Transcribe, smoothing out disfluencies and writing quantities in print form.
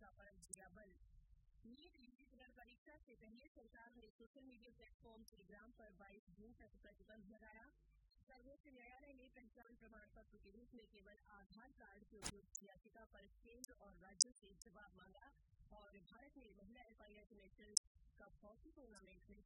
याचिका पर दिया बल। नीट यूजी पुनर्परीक्षा से पहले सरकार ने सोशल मीडिया प्लेटफॉर्म टेलीग्राम पर 22 जून तक प्रतिबंध लगाया। सर्वोच्च न्यायालय ने पहचान प्रमाण पत्र के रूप में केवल आधार कार्ड के उपयोग की याचिका पर केंद्र और राज्यों से जवाब मांगा। और भारत में महिला FIS national cup hockey tournament में